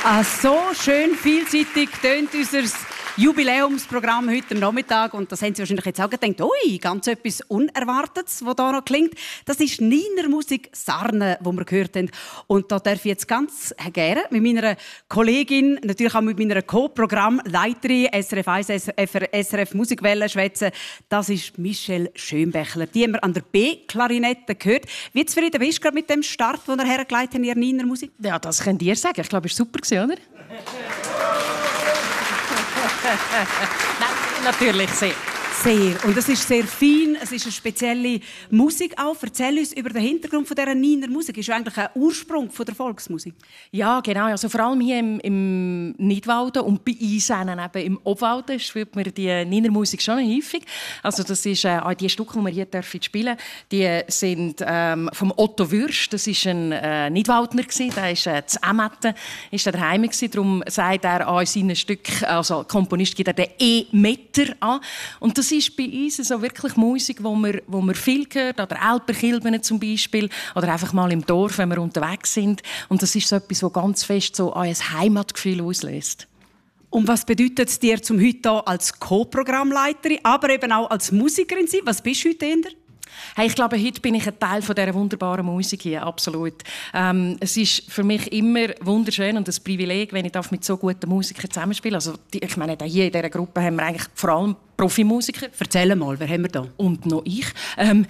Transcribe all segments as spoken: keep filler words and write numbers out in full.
Ah, so schön vielseitig tönt unser Jubiläumsprogramm heute Nachmittag. Und das haben Sie wahrscheinlich jetzt auch gedacht, ui, ganz etwas Unerwartetes, was da noch klingt. Das ist Niner Musik Sarne, die wir gehört haben. Und da darf ich jetzt ganz gerne mit meiner Kollegin, natürlich auch mit meiner Co-Programmleiterin S R F eins, S R F Musikwelle schwätzen. Das ist Michelle Schönbächler. Die haben wir an der B-Klarinette gehört. Wie zufrieden bist du gerade mit dem Start, den ihr hergeleitet habt in Ihrer Niner Musik? Ja, das könnt ihr sagen. Ich glaube, es war super, oder? Nein, natürlich sehr. Sehr. Und es ist sehr fein, es ist eine spezielle Musik auch. Erzähl uns über den Hintergrund von dieser Niner Musik. Ist ja eigentlich ein Ursprung von der Volksmusik. Ja, genau. Also vor allem hier im, im Nidwalden und bei uns eben im Obwalden spielt man die Niner Musik schon häufig. Also das ist äh, auch die Stücke, die wir hier dürfen spielen, die sind ähm, vom Otto Würst. Das ist ein äh, Nidwaldner gsi. Der ist äh, zu Emmetten, ist er daheim gsi. Darum sagt er an seinen Stücken, also Komponist gibt er den E-Meter an. Und das ist bei uns so wirklich Musik, wo man, wo man viel hört, oder Alperkilben zum Beispiel, oder einfach mal im Dorf, wenn wir unterwegs sind. Und das ist so etwas, das ganz fest so ein Heimatgefühl auslöst. Und was bedeutet es dir zum heute hier als Co-Programmleiterin, aber eben auch als Musikerin sein? Was bist du heute eher? Hey, ich glaube, heute bin ich ein Teil von dieser wunderbaren Musik hier, absolut. Ähm, es ist für mich immer wunderschön und ein Privileg, wenn ich mit so guten Musikern zusammenspiele. Also, die, ich meine, hier in dieser Gruppe haben wir eigentlich vor allem Profimusiker. Erzähl mal, wer haben wir da? Und noch ich. Ähm,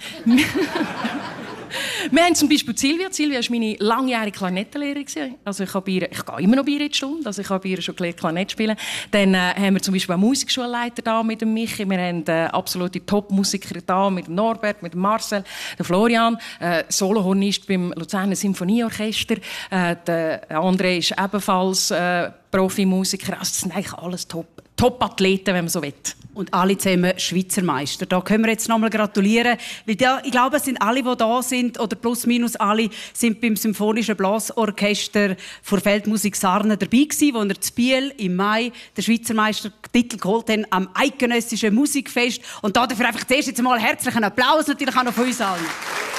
Wir haben zum Beispiel Silvia. Silvia war meine langjährige Klarinettenlehrerin. Also ich, habe ihr, ich gehe immer noch bei ihr in die Stunde. Also ich habe bei ihr schon gelernt, Klarinett spielen. Dann äh, haben wir zum Beispiel einen Musikschulleiter da mit dem Michi. Wir haben äh, absolute Top-Musiker da mit dem Norbert, mit dem Marcel, dem Florian. Äh, Solohornist beim Luzerner Symphonieorchester. Äh, der André ist ebenfalls äh, Profimusiker. Also das sind eigentlich alles Top. Top-Athleten, wenn man so will. Und alle zusammen Schweizer Meister. Da können wir jetzt noch mal gratulieren. Weil da, ich glaube, es sind alle, die da sind, oder plus minus alle, sind beim Symphonischen Blasorchester für Feldmusik Sarne dabei gewesen, wo er zu Biel im Mai den Schweizer Meistertitel geholt haben am Eidgenössischen Musikfest. Und dafür einfach zuerst jetzt mal herzlichen Applaus natürlich auch noch von uns allen.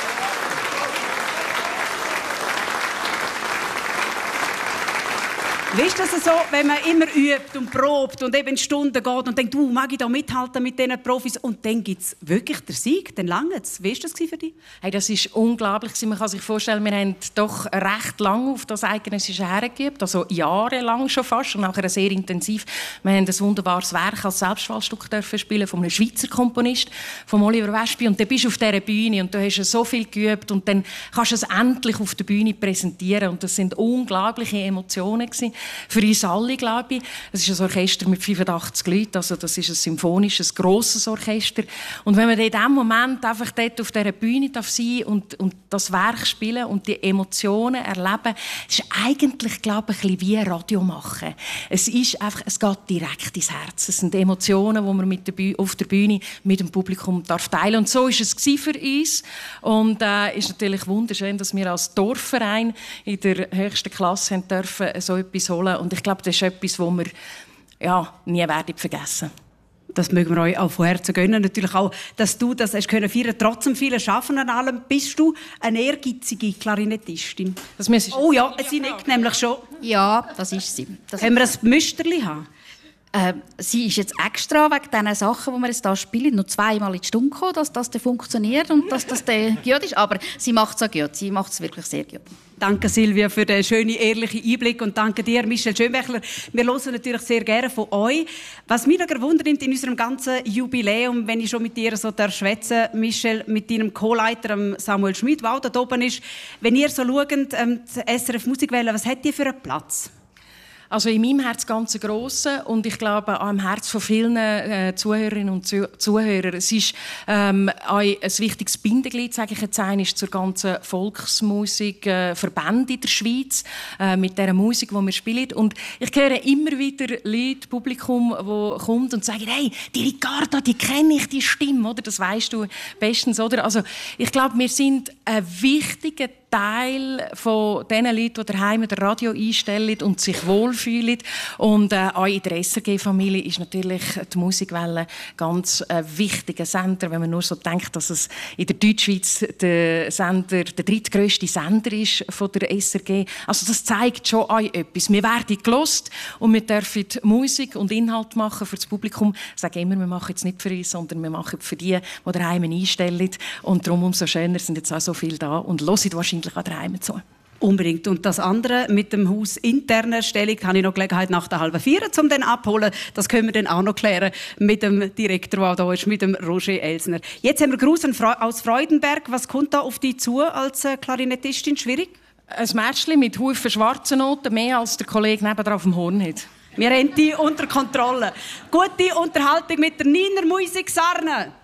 Wie ist das so, wenn man immer übt und probt und eben Stunden geht und denkt, du, mag ich da mithalten mit diesen Profis? Und dann gibt es wirklich den Sieg, dann lange es. Wie war das für dich? Hey, das war unglaublich. Man kann sich vorstellen, wir haben doch recht lange auf das Eidgenössische hergeübt, also jahrelang schon fast und nachher sehr intensiv. Wir haben ein wunderbares Werk als Selbstwahlstück spielen von einem Schweizer Komponist, von Oliver Westby. Und dann bist du auf dieser Bühne und du hast so viel geübt und dann kannst du es endlich auf der Bühne präsentieren. Und das sind unglaubliche Emotionen gewesen. Für uns alle, glaube ich. Es ist ein Orchester mit fünfundachtzig Leuten, also das ist ein symphonisches, grosses Orchester. Und wenn man in diesem Moment einfach dort auf dieser Bühne sein darf und, und das Werk spielen und die Emotionen erleben, ist eigentlich, glaube ich, ein bisschen wie Radio machen. Es ist einfach, es geht direkt ins Herz. Es sind Emotionen, die man mit der Bühne, auf der Bühne mit dem Publikum darf teilen. Und so war es für uns. Und es äh, ist natürlich wunderschön, dass wir als Dorfverein in der höchsten Klasse haben dürfen, so etwas holen. Und ich glaube, das ist etwas, das wir ja, nie werden vergessen. Das mögen wir euch auch von Herzen gönnen. Natürlich auch, dass du das hast können feiern, trotzdem viele Schaffen an allem. Bist du eine ehrgeizige Klarinettistin? Das müsstest oh ja, sie nickt nämlich schon. Ja, das ist sie. Das Können wir ein Müsterli haben? Äh, sie ist jetzt extra wegen diesen Sachen, die wir jetzt hier spielen, noch zweimal in die Stunde gekommen, dass das funktioniert und dass das gut ist. Aber sie macht es auch gut. Sie macht es wirklich sehr gut. Danke, Silvia, für den schönen, ehrlichen Einblick. Und danke dir, Michelle Schönbächler. Wir hören natürlich sehr gerne von euch. Was mich noch gewundert nimmt in unserem ganzen Jubiläum, wenn ich schon mit dir so schwätze, Michelle, mit deinem Co-Leiter Samuel Schmid, der auch da oben ist. Wenn ihr so schaut, ähm, die S R F Musikwelle, was hat die für einen Platz? Also in meinem Herz ganz grossen und ich glaube auch im Herz von vielen äh, Zuhörerinnen und Zuh- Zuhörern. Es ist ähm, auch ein wichtiges Bindeglied, sage ich jetzt einmal, zur ganzen Volksmusik äh, Verbände in der Schweiz äh, mit der Musik, die wir spielen. Und ich höre immer wieder Leute, Publikum, das kommt und sagt, hey, die Ricarda, die kenne ich, die Stimme, oder? Das weißt du bestens, oder? Also ich glaube, wir sind ein wichtiger Teil von den Leuten, die daheim das Radio einstellen und sich wohlfühlen. Und äh, auch in der S R G-Familie ist natürlich die Musikwelle ganz äh, wichtiger Sender, wenn man nur so denkt, dass es in der Deutschschweiz der Sender, der drittgrösste Sender ist von der S R G. Also das zeigt schon auch etwas. Wir werden gelost und wir dürfen Musik und Inhalt machen für das Publikum. Ich sage immer, wir machen jetzt nicht für uns, sondern wir machen für die, die daheim einstellen. Und darum umso schöner sind jetzt auch so viele da und hören wahrscheinlich auch daheim zu. Unbedingt. Und das andere mit dem Haus interner Erstellung habe ich noch Gelegenheit nach der halben vier, um den abholen. Das können wir dann auch noch klären mit dem Direktor, der da ist, mit dem Roger Elsner. Jetzt haben wir Gruß aus Freudenberg. Was kommt da auf dich zu als Klarinettistin? Schwierig? Ein Mädchen mit Haufen schwarzen Noten, mehr als der Kollege nebenan auf dem Horn hat. Wir haben die unter Kontrolle. Gute Unterhaltung mit der Niner Musik Sarne.